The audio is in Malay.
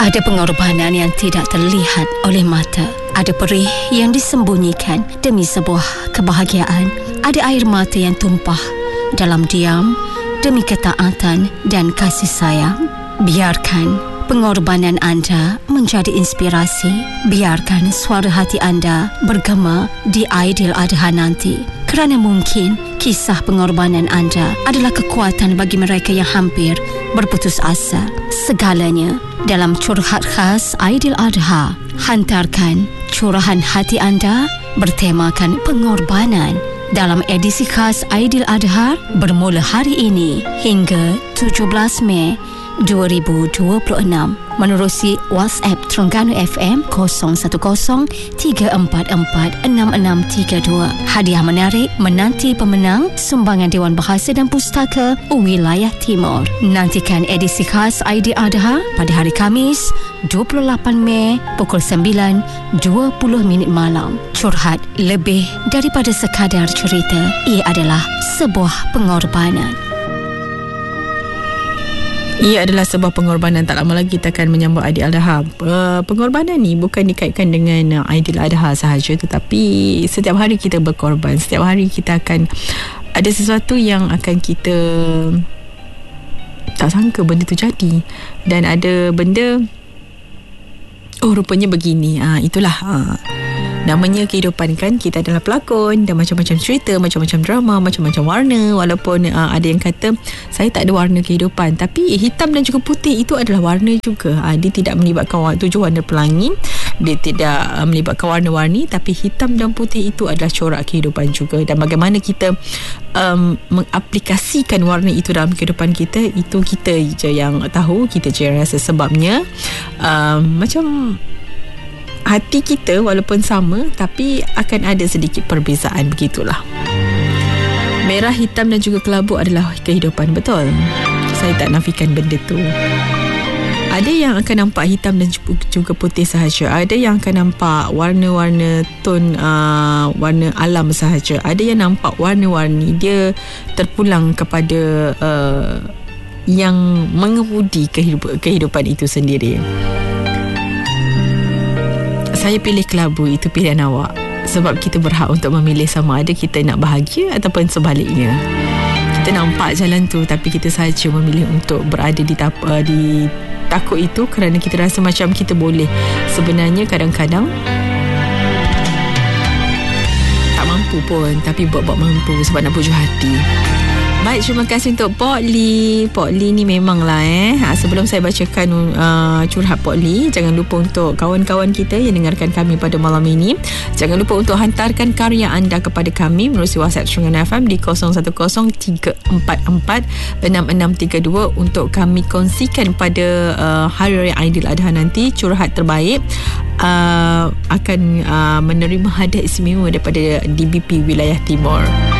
Ada pengorbanan yang tidak terlihat oleh mata. Ada perih yang disembunyikan demi sebuah kebahagiaan. Ada air mata yang tumpah dalam diam demi ketaatan dan kasih sayang. Biarkan pengorbanan anda menjadi inspirasi. Biarkan suara hati anda bergema di Aidiladha nanti. Kerana mungkin kisah pengorbanan anda adalah kekuatan bagi mereka yang hampir berputus asa. Segalanya dalam curhat khas Aidiladha. Hantarkan curahan hati anda bertemakan pengorbanan dalam edisi khas Aidiladha bermula hari ini hingga 17 Mei 2026 menerusi WhatsApp Terengganu FM 0103446632. Hadiah menarik menanti pemenang sumbangan Dewan Bahasa dan Pustaka Wilayah Timur. Nantikan edisi khas Aidiladha pada hari Khamis 28 Mei pukul 9.20 malam. Curhat lebih daripada sekadar cerita. Ia adalah sebuah pengorbanan. Ia adalah sebuah pengorbanan. Tak lama lagi kita akan menyambut Aidiladha. Pengorbanan ni bukan dikaitkan dengan Aidiladha sahaja, tetapi setiap hari kita berkorban. Setiap hari kita akan ada sesuatu yang akan kita tak sangka benda tu jadi. Dan ada benda, oh rupanya begini. Itulah namanya kehidupan kan. Kita adalah pelakon dan macam-macam cerita, macam-macam drama, macam-macam warna. Walaupun ada yang kata saya tak ada warna kehidupan, tapi hitam dan juga putih itu adalah warna juga. Dia tidak melibatkan 7 warna pelangi, dia tidak melibatkan warna-warni, tapi hitam dan putih itu adalah corak kehidupan juga. Dan bagaimana kita mengaplikasikan warna itu dalam kehidupan kita, itu kita je yang tahu, kita je yang rasa. Sebabnya macam hati kita walaupun sama, tapi akan ada sedikit perbezaan, begitulah. Merah, hitam dan juga kelabu adalah kehidupan, betul. Saya tak nafikan benda tu. Ada yang akan nampak hitam dan juga putih sahaja. Ada yang akan nampak warna-warna ton warna alam sahaja. Ada yang nampak warna-warni. Dia terpulang kepada yang mengemudi kehidupan itu sendiri. Saya pilih kelabu, itu pilihan awak. Sebab kita berhak untuk memilih sama ada kita nak bahagia ataupun sebaliknya. Kita nampak jalan tu, tapi kita sahaja memilih untuk berada di takut itu kerana kita rasa macam kita boleh. Sebenarnya kadang-kadang tak mampu pun, tapi buat-buat mampu sebab nak pujuk hati. Baik, terima kasih untuk Pok Lee. Pok Lee ni memanglah sebelum saya bacakan curhat Pok Lee, jangan lupa untuk kawan-kawan kita yang dengarkan kami pada malam ini, jangan lupa untuk hantarkan karya anda kepada kami melalui WhatsApp Terengganu FM di 0103446632 untuk kami kongsikan pada Hari Raya Aidiladha nanti. Curhat terbaik akan menerima hadiah istimewa daripada DBP Wilayah Timur.